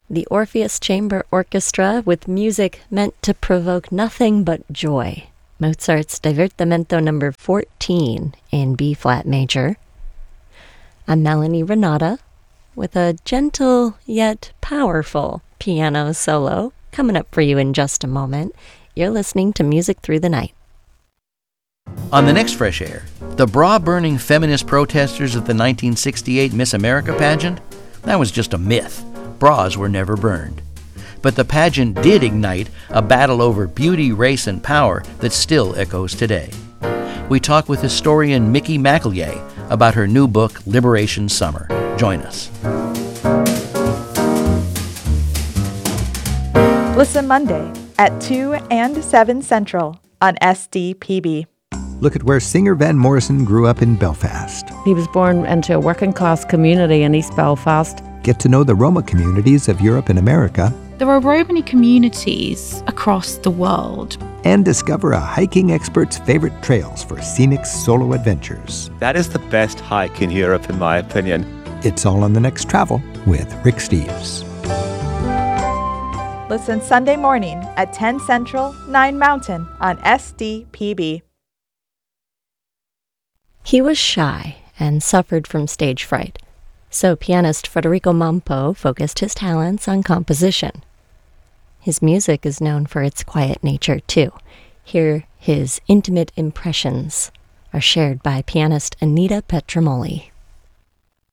the Orpheus Chamber Orchestra with music meant to provoke nothing but joy. Mozart's Divertimento No. 14 in B-flat major. I'm Melanie Renata with a gentle yet powerful piano solo coming up for you in just a moment. You're listening to Music Through the Night. On the next Fresh Air, the bra-burning feminist protesters of the 1968 Miss America pageant? That was just a myth. Bras were never burned. But the pageant did ignite a battle over beauty, race, and power that still echoes today. We talk with historian Mickey McElliea about her new book, Liberation Summer. Join us. Listen Monday at 2 and 7 Central on SDPB. Look at where singer Van Morrison grew up in Belfast. He was born into a working-class community in East Belfast. Get to know the Roma communities of Europe and America. There are Romani communities across the world. And discover a hiking expert's favorite trails for scenic solo adventures. That is the best hike in Europe, in my opinion. It's all on The Next Travel with Rick Steves. Listen Sunday morning at 10 Central, 9 Mountain on SDPB. He was shy and suffered from stage fright, so pianist Federico Mampo focused his talents on composition. His music is known for its quiet nature, too. Here, his intimate impressions are shared by pianist Anita Petromoli.